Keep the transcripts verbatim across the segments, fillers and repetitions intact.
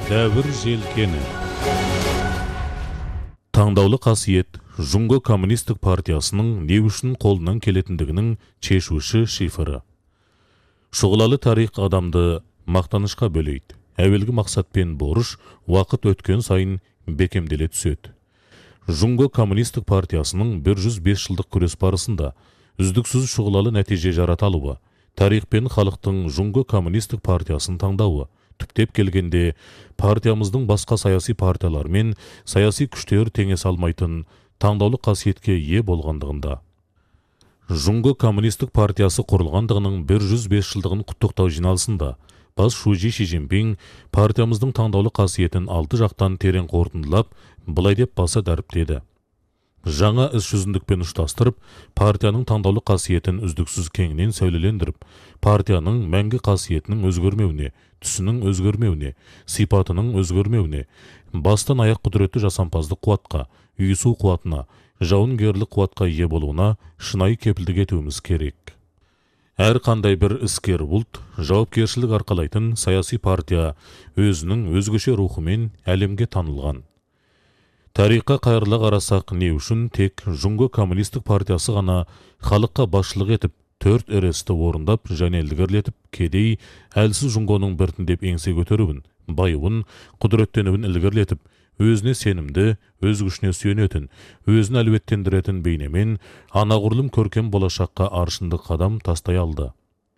Дәвір желкені. Таңдаулы қасиет Жұңго коммунистік партиясының не үшін қолынан келетіндігінің шешуші шифры. Шұғылалы тарих адамды мақтанышқа бөлейді. Әуелгі мақсатпен борыш уақыт өткен сайын бекемделе түседі. Жұңго коммунистік партиясының бір жүз бес жылдық күрес барысында үздіксіз шұғылалы нәтиже жараталуы, тарих пен халықтың Жұңго коммунистік партиясын таңдауы, түптеп келгенде партиямыздың басқа саяси партиялар мен саяси күштер теңес алмайтын таңдаулы қасиетке ие болғандығында. Жұңго коммунистік партиясы құрылғандығының бір жүз бес жылдығын құттықтау жиналысында бас шужи Ши Цзиньпин партиямыздың таңдаулы қасиетін алты жақтан терең қорытындылап, былай деп баса дәріптеді. Жаңа іс жүзіндікпен ұштастырып, партияның таңдаулы қасиетін үздіксіз кеңінен сәулелендіріп, партияның мәңгі қасиетінің өзгермеуіне, түсінің өзгермеуіне, сипатының өзгермеуіне, бастан аяқ құдіретті жасампаздық қуатқа, үйісу қуатына, жауынгерлік қуатқа ие болуына шынайы кепілдік етуіміз керек. Әр қандай бір іскер бұлт, жауапкершілік арқалайтын саяси партия өзінің өзгеше рухымен әлемге танылған. Тарихқа қайырыла қарасақ, не үшін тек Жұңго коммунистік партиясы ғана халыққа басшылық етіп, төрт өресті орындап және ілгерілетіп, кедей әлсіз Жұңгоның біртіндеп еңсе көтеруін, байуын, құдіреттенуін ілгерілетіп, өзіне сенімді, өз күшіне сүйенетін, өзін әлеуеттендіретін бейнемен анағұрлым көркем болашаққа аршынды қадам тастай алды.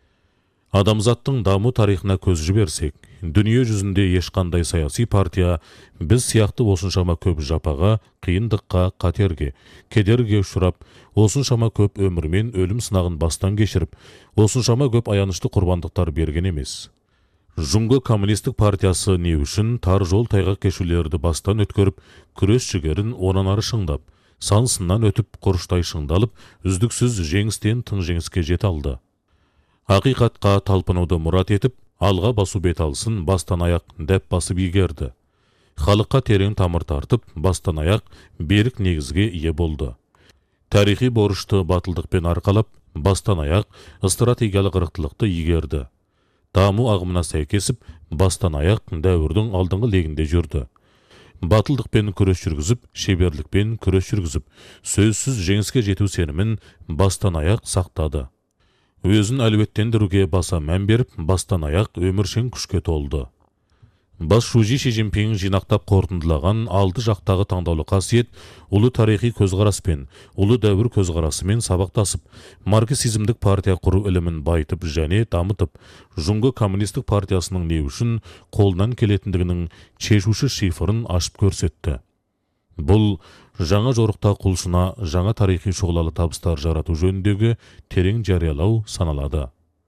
Адамзаттың даму тарихына көз жіберсек, дүние жүзінде ешқандай саяси партия біз сияқты осыншама көп жапаға, қиындыққа, қатерге, кедерге ұшырап, осыншама көп өмір мен өлім сынағын бастан кешіріп, осыншама көп аянышты құрбандықтар берген емес. Жұңго коммунистік партиясы не үшін тар жол тайғақ кешулерді бастан өткөріп, күрес жігерін онан ары шыңдап, сан сыннан өтіп, құрыштай шыңдалып, үздіксіз жеңістен тың жеңіске жете алды. Ақиқатқа талпынуды мұрат етіп, алға басу бет алсын бастан аяқ дәп басып игерді. Халыққа терең тамыр тартып, бастан аяқ берік негізге ие болды. Тарихи борышты батылдықпен арқалап, бастан аяқ стратегиялық ырықтылықты игерді. Даму ағымына сәйкесіп, бастан аяқ дәуірдің алдыңғы легінде жүрді. Батылдықпен күрес жүргізіп, шеберлікпен күрес жүргізіп, сөзсіз жеңіске жету сенімін бастан аяқ сақтады. Өзін әлеуеттендіруге баса мән беріп, бастан аяқ өміршең күшке толды. Бас шужи Ши Цзиньпин жинақтап қорытындылаған алты жақтағы таңдаулы қасиет ұлы тарихи көзқараспен, ұлы дәуір көзқарасымен сабақтасып, марксизмдік партия құру ілімін байытып және дамытып, Жұңго коммунистік партиясының не үшін қолынан келетіндігінің шешуші шифрын ашып көрсетті. Бұл жаңа жорықта құлшына жаңа тарихи шұғылалы табыстар жарату жөніндегі терең жариялау саналады.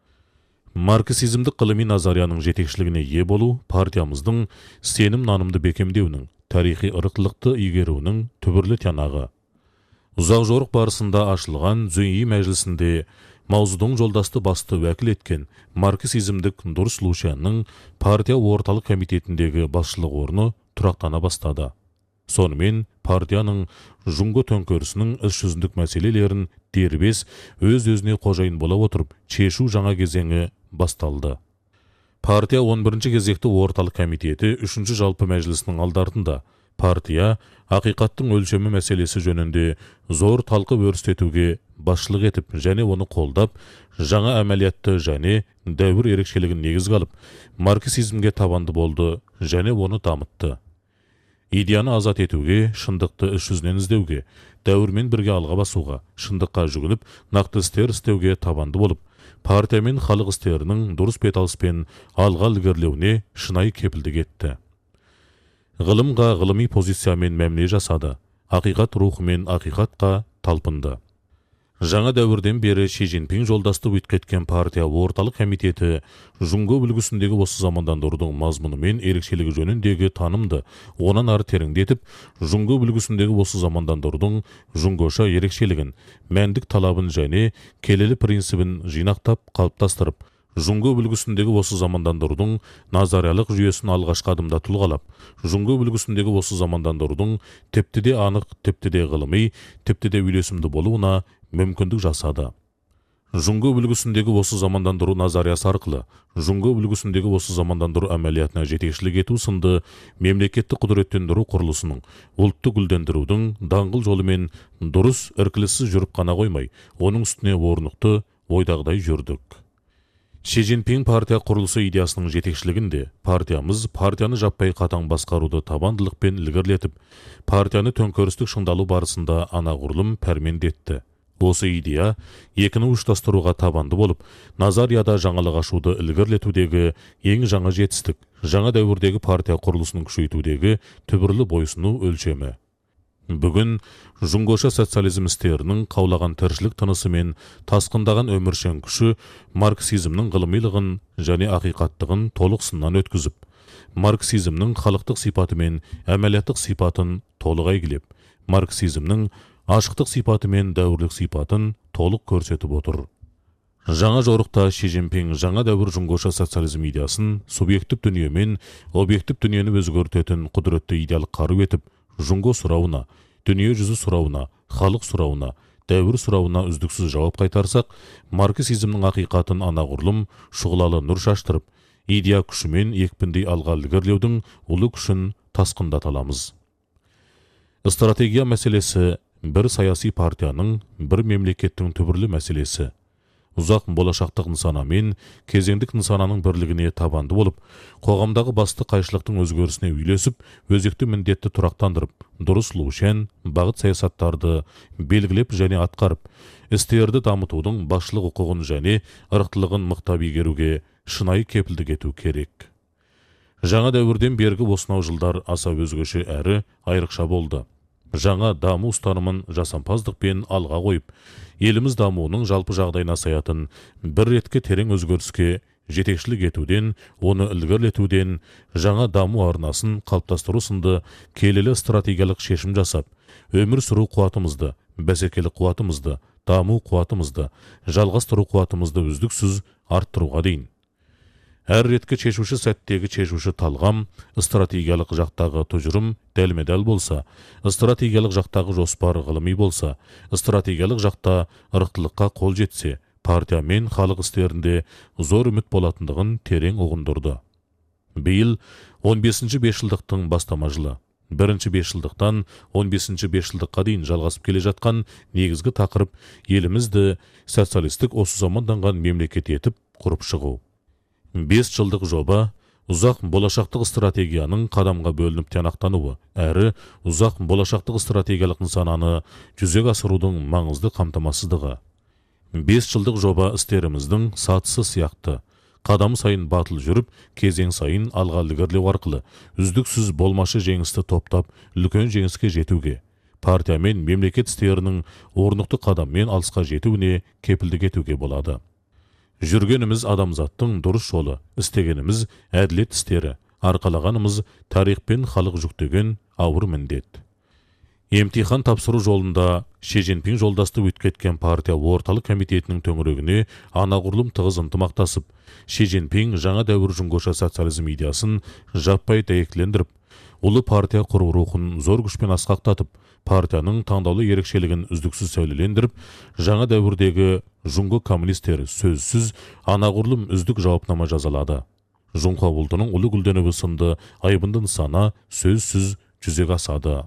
Марксизмдік ғылыми назарияның жетекшілігіне ие болу партиямыздың сенім нанымды бекемдеуінің, тарихи ырықтылықты игеруінің түбірлі тиянағы. Ұзақ жорық барысында ашылған Зүйи мәжілісінде Маузудың жолдасты басты уәкіл еткен марксизмдік дұрыс Лушянның партия орталық комитетіндегі басшылық орны тұрақтана бастады. Сонымен партияның Жұңго төңкерісінің іс жүзіндік мәселелерін дербес өз-өзіне қожайын бола отырып, шешу жаңа кезеңі басталды. Партия он бірінші кезекті орталық комитеті үшінші жалпы мәжілісінің алдартында партия ақиқаттың өлшемі мәселесі жөнінде зор талқы өрістетуге басшылық етіп және оны қолдап, жаңа әмәлиятты және дәуір ерекшелігін негізге алып, марксизмге табанды болды және оны дамытты. Идеяны азат етуге, шындықты іс жүзінен іздеуге, дәуірмен бірге алға басуға, шындыққа жүгініп, нақты істер істеуге табанды болып, партия мен халық істерінің дұрыс беталыспен алға ілгерілеуіне шынайы кепілдік етті. Ғылымға ғылыми позициямен мәміле жасады, ақиқат рухымен ақиқатқа талпынды. Жаңа дәуірден бері Ши Цзиньпин жолдасты өткеткен партия орталық комитеті Жұңго үлгісіндегі осы замандандырудың мазмұны мен ерекшелігі жөніндегі танымды онан ары тереңдетіп, Жұңго үлгісіндегі осы замандандырудың жұңгоша ерекшелігін, мәндік талабын және келелі принцибін жинақтап қалыптастырып, Жұңго үлгісіндегі осы замандандырудың назариялық жүйесін алғашқы адымда тұлғалап, Жұңго үлгісіндегі осы замандандырудың тіпті де анық, тіпті де ғылыми, тіпті де үйлесімді болуына мүмкіндік жасады. Жунго үлгісіндегі осы замандандыру назариясы арқылы Жунго үлгісіндегі осы замандандыру әмәлиятына жетекшілік ету сынды мемлекеттік құдыреттендіру құрылысының ұлтты гүлдендірудің даңғыл жолымен дұрыс іркіліссіз жүріп қана қоймай, оның үстіне орнықты ойдағыдай жүрдік. Ши Цзиньпин партия құрылысы идеясының жетекшілігінде партиямыз партияны жаппай қатаң басқаруды табандылықпен ілгерілетіп, партияны төңкерістік шыңдалу барысында анағұрлым пәрмендетті. Осы идея екіні ұштастыруға табанды болып, назарияда жаңалық ашуды ілгерілетудегі ең жаңа жетістік, жаңа дәуірдегі партия құрылысының күшейтудегі түбірлі бойсыну өлшемі. Бүгін Жунгоша социализм істерінің қаулаған тіршілік тынысы мен тасқындаған өміршең күші марксизмнің ғылымилығын және ақиқаттығын толық сыннан өткізіп, марксизмнің халықтық сипаты мен әмәлияттық сипатын толық әйгілеп, марксизмнің ашықтық сипаты мен дәуірлік сипатын толық көрсетіп отыр. Жаңа жорықта Ши Цзиньпин жаңа дәуір Жунгоша социализм идеясын субъектив дүние мен объектив дүниені өзгертетін құдіретті идеялық қару етіп, Жунго сұрауына, дүние жүзі сұрауына, халық сұрауына, дәуір сұрауына үздіксіз жауап қайтарсақ, марксизмнің ақиқатын анағұрлым шұғылалы нұр шаштырып, идея күшімен екпіндей алға ілгерілеудің ұлы күшін тасқындата аламыз. Стратегия мәселесі бір саяси партияның, бір мемлекеттің түбірлі мәселесі. Ұзақ болашақтық нысана мен кезеңдік нысананың бірлігіне табанды болып, қоғамдағы басты қайшылықтың өзгерісіне үйлесіп, өзекті міндетті тұрақтандырып, дұрыс лушен, бағыт саясаттарды белгілеп және атқарып, істерді дамытудың басшылық құқығын және ырықтылығын мықтап игеруге шынайы кепілдік ету керек. Жаңа дәуірден бергі осынау жылдар аса өзгеше әрі айрықша болды. Жаңа даму ұстанымын жасампаздықпен алға қойып, еліміз дамуының жалпы жағдайына саятын бір ретке терең өзгеріске жетекшілік етуден, оны ілгерілетуден, жаңа даму арнасын қалыптастыру сынды келелі стратегиялық шешім жасап, өмір сүру қуатымызды, бәсекелік қуатымызды, даму қуатымызды, жалғастыру қуатымызды үздіксіз арттыруға дейін. Әр реткі шешуші сәттегі шешуші талғам, стратегиялық жақтағы тұжырым дәлме-дәл болса, стратегиялық жақтағы жоспар ғылыми болса, стратегиялық жақта ырықтылыққа қол жетсе, партия мен халық істерінде зор үміт болатындығын терең ұғындырды. Биыл он бесінші бесжылдықтың бастама жылы. Бірінші бесжылдықтан он бесінші бесжылдыққа дейін жалғасып келе жатқан негізгі тақырып елімізді социалистік осы заманданған мемлекет етіп құрып шығу. Бес жылдық жоба ұзақ болашақтық стратегияның қадамға бөлініп тиянақтануы, әрі ұзақ болашақтық стратегиялық нысананы жүзеге асырудың маңызды қамтамасыздығы. Бес жылдық жоба істеріміздің сатысы сияқты, қадам сайын батыл жүріп, кезең сайын алға ілгерілеу арқылы үздіксіз болмашы жеңісті топтап, үлкен жеңіске жетуге, партия мен мемлекет істерінің орнықты қадаммен алысқа жетуіне кепілдік етуге болады. Жүргеніміз адамзаттың дұрыс жолы, істегеніміз әділет істері, арқалағанымыз тарих пен халық жүктеген ауыр міндет. Емтихан тапсыру жолында Ши Цзиньпин жолдасты өткеткен партия орталық комитетінің төңірегіне анағұрлым тығыз ынтымақтасып, Ши Цзиньпин жаңа дәуір Жунгоша социализм идеясын жаппай дәйектілендіріп, ұлы партия құру рухын зор күшпен асқақтатып, партияның таңдаулы ерекшелігін үздіксіз сәулелендіріп, жаңа дәуірдегі Жунго коммунистері сөзсіз анағұрлым үздік жауапнама жазалады. Жунго ұлтының ұлы гүлденуі сынды айбынды нысана сөзсіз жүзеге асады.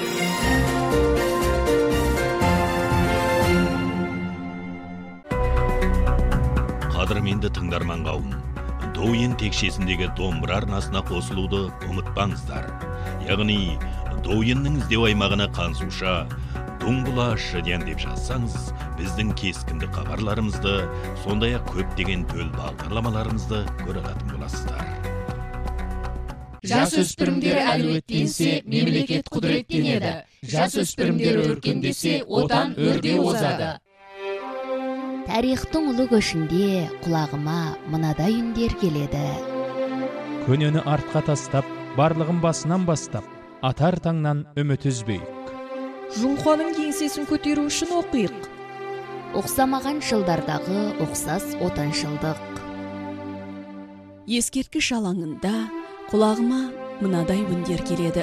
Қадірменді тыңдарман қауым, Доуен текшесіндегі домбыра арнасына қосылуды ұмытпаңыздар. Яғни Доуеннің іздеу аймағына қансуша Дуңбұла шыден деп жазсаңыз, біздің кескінді хабарларымызды, сондай-ақ көптеген төл бағдарламаларымызды көре алатын боласыздар. Жасөспірімдер әлеуеттенсе, мемлекет құдіреттенеді. Жасөспірімдер өркендесе, отан өрге озады. Тарихтың ұлы көшінде құлағыма мынадай үндер келеді. Көнені артқа тастап, барлығын басынан бастап, атар таңнан үміт үзбейік. Жунхоның еңсесін көтеру үшін оқиық. Оқсамаған жылдардағы оқсас отаншылдық. Ескерткіш алаңында құлағыма мынадай үндер келеді.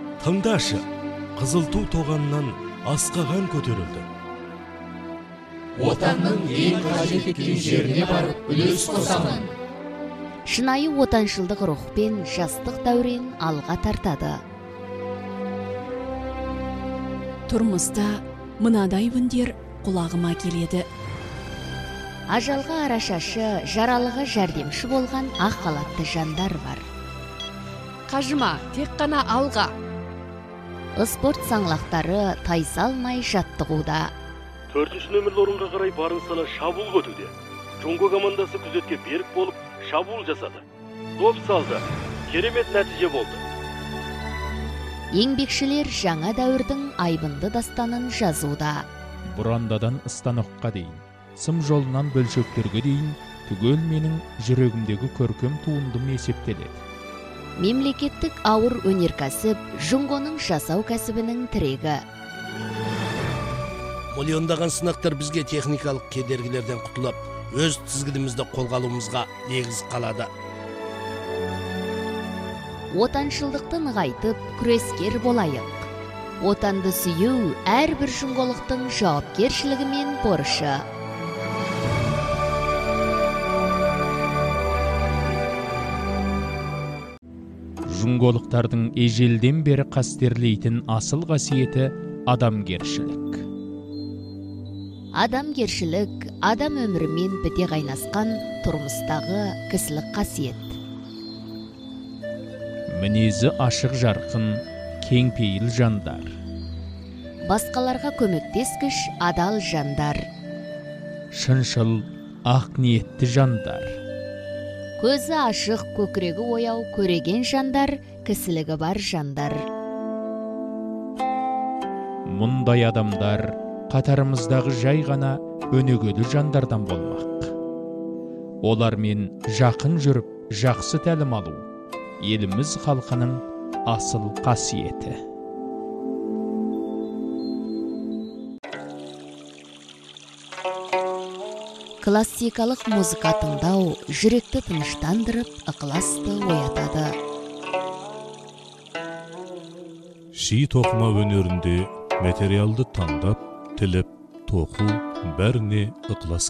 Тыңдашы, қызыл ту тоғаннан асқаған көтерілді. отанның ең қажет еткен жеріне барып үлес қосамын. Шынайы отаншылдық рухпен жастық дәурен алға тартады. Тұрмыста мынадай үндер құлағыма келеді. Ажалға арашашы, жаралыға жәрдемші болған ақ халатты жандар бар. Қажыма, тек қана алға. Спорт саңлақтары тайсалмай жаттығуда. төртінші нөмірлі орынға қарай барын сала шабуыл өтуде. Жонго командасы күзетке берік болып шабуыл жасады. Доп салды. Керемет нәтиже болды. Еңбекшілер жаңа дәуірдің айбынды дастанын жазуда. Бұрандадан станокқа дейін, сым жолынан бөлшектерге дейін түгел менің жүрегімдегі көркем туындым есептеледі. Мемлекеттік ауыр өнеркәсіп Жұңғоның жасау кәсібінің тірегі. Миллиондаған сынақтар бізге техникалық кедергілерден құтылып, өз тізгінімізді қолға алуымызға негіз қалады. Отаншылдықты нығайтып, күрескер болайық. Отанды сүю әрбір жұңғолықтың жауапкершілігі мен борышы. Жұңғолықтардың ежелден бері қастерлейтін асыл қасиеті адамгершілік. Адамгершілік адам өмірімен біте қайнасқан тұрмыстағы кісілік қасиет. Мінезі ашық жарқын, кеңпейіл жандар. Басқаларға көмектескіш адал жандар. Шыншыл, ақ ниетті жандар. Көзі ашық, көкірегі ояу, көреген жандар, кісілігі бар жандар. Мұндай адамдар қатарымыздағы жай ғана өнегелі жандардан болмақ. Олармен жақын жүріп, жақсы тәлім алу еліміз халқының асыл қасиеті. Классикалық музыка тыңдау жүректі тыныштандырып, ықыласты оятады. Ши тоқыма өнерінде материалды таңдап, тіліп, тоқу бәріне ықылас